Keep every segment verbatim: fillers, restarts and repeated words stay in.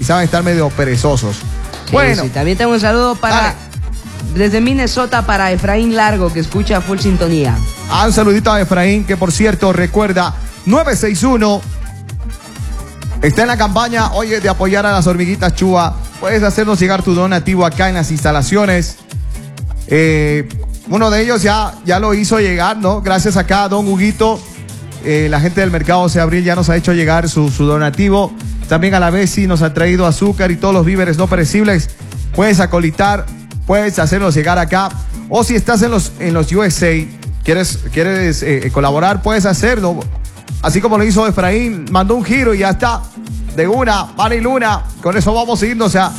y saben estar medio perezosos. Sí, bueno. Sí. También tengo un saludo para... Dale. Desde Minnesota para Efraín Largo, que escucha full sintonía. Ah, un saludito a Efraín, que por cierto, recuerda, nueve seis uno está en la campaña, oye, de apoyar a las hormiguitas Chua. Puedes hacernos llegar tu donativo acá en las instalaciones. Eh, uno de ellos ya, ya lo hizo llegar, ¿no? Gracias acá a don Huguito. Eh, la gente del mercado Se Abril ya nos ha hecho llegar su, su donativo. También a la vez sí nos ha traído azúcar y todos los víveres no perecibles. Puedes acolitar, puedes hacernos llegar acá. O si estás en los, en los U S A, quieres, quieres eh, colaborar, puedes hacerlo. Así como lo hizo Efraín, mandó un giro y ya está. De una, pan y luna. Con eso vamos a irnos a,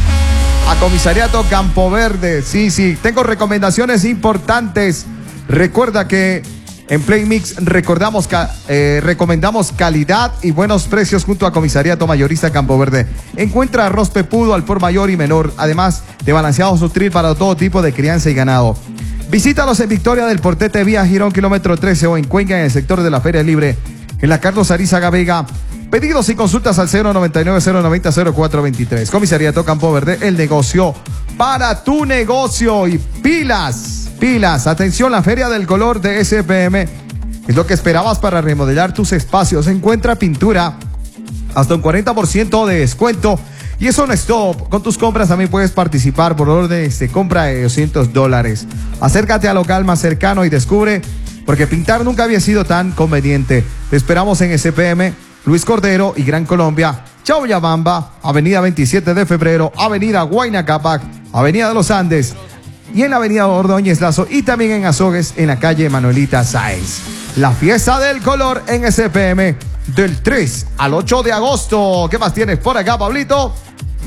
a Comisariato Campo Verde. Sí, sí, tengo recomendaciones importantes. Recuerda que en Play Mix recordamos, eh, recomendamos calidad y buenos precios junto a Comisariato Mayorista Campo Verde. Encuentra arroz pepudo al por mayor y menor, además de balanceados Nutrir para todo tipo de crianza y ganado. Visítalos en Victoria del Portete, vía Girón, kilómetro trece, o en Cuenca, en el sector de la Feria Libre, en la Carlos Arizaga Vega. Pedidos y consultas al cero noventa y nueve, cero noventa, cero cuatro veintitrés. Comisariato Campo Verde, el negocio para tu negocio. Y pilas, pilas. Atención, la Feria del Color de S P M es lo que esperabas para remodelar tus espacios. Encuentra pintura hasta un cuarenta por ciento de descuento. Y eso no es todo. Con tus compras también puedes participar por órdenes de compra de doscientos dólares. Acércate al local más cercano y descubre, porque pintar nunca había sido tan conveniente. Te esperamos en S P M, Luis Cordero y Gran Colombia, Chauyabamba, Avenida veintisiete de febrero, Avenida Huayna Cápac, Avenida de los Andes y en la Avenida Ordóñez Lazo, y también en Azogues, en la calle Manuelita Sáenz. La fiesta del color en S P M del tres al ocho de agosto. ¿Qué más tienes por acá, Pablito?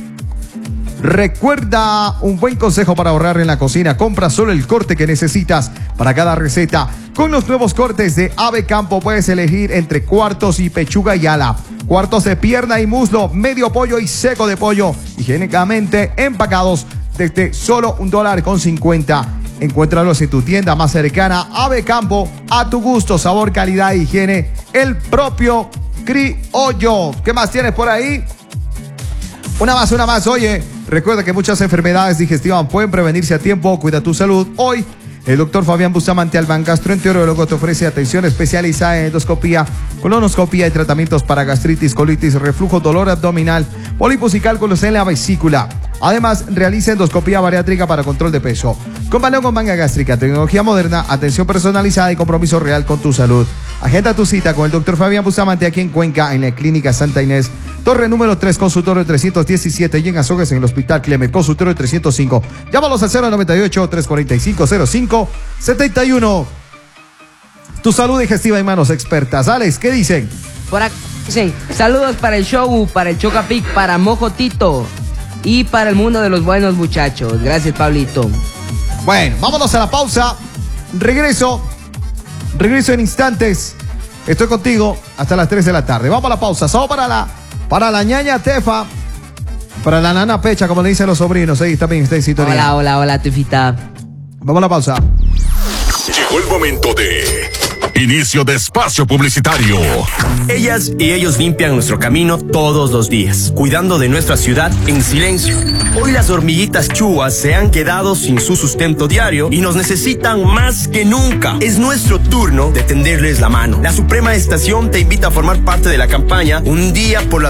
Recuerda un buen consejo para ahorrar en la cocina. Compra solo el corte que necesitas para cada receta. Con los nuevos cortes de Ave Campo puedes elegir entre cuartos y pechuga y ala, cuartos de pierna y muslo, medio pollo y seco de pollo, higiénicamente empacados desde solo un dólar con cincuenta. Encuéntralos en tu tienda más cercana. Ave Campo, a tu gusto, sabor, calidad e higiene, el propio criollo. ¿Qué más tienes por ahí? Una más, una más. Oye, recuerda que muchas enfermedades digestivas pueden prevenirse a tiempo. Cuida tu salud. Hoy, el doctor Fabián Bustamante Albán, gastroenterólogo, te ofrece atención especializada en endoscopía, colonoscopía y tratamientos para gastritis, colitis, reflujo, dolor abdominal, pólipos y cálculos en la vesícula. Además, realiza endoscopía bariátrica para control de peso. Combinado con manga gástrica, tecnología moderna, atención personalizada y compromiso real con tu salud. Agenda tu cita con el doctor Fabián Bustamante aquí en Cuenca, en la Clínica Santa Inés, Torre número tres, consultorio trescientos diecisiete, y en Azogues, en el Hospital Clemet, consultorio trescientos cinco. Llámalos al cero noventa y ocho, tres cuarenta y cinco, cero cinco setenta y uno. Tu salud digestiva en manos expertas. Alex, ¿qué dicen? Por acá dicen, saludos para el show, para el Chocapic, para Mojo Tito y para el mundo de los buenos muchachos. Gracias, Pablito. Bueno, vámonos a la pausa. Regreso. Regreso en instantes. Estoy contigo hasta las tres de la tarde. Vamos a la pausa. Solo para la, para la ñaña Tefa, para la nana Pecha, como le dicen los sobrinos. Ahí también está en sintonía. Hola, hola, hola, Tefita. Vamos a la pausa. Llegó el momento de inicio de espacio publicitario. Ellas y ellos limpian nuestro camino todos los días, cuidando de nuestra ciudad en silencio. Hoy las hormiguitas Chuas se han quedado sin su sustento diario y nos necesitan más que nunca. Es nuestro turno de tenderles la mano. La Suprema Estación te invita a formar parte de la campaña Un Día por la